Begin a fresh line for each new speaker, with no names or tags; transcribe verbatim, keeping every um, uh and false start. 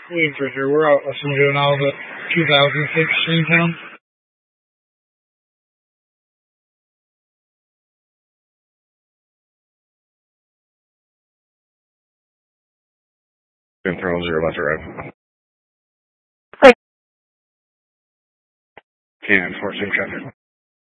Waiting for here. We're out listening to now the two thousand six Streamtown.
Been thrown zero left or right.
Right.
Can't enforce traffic.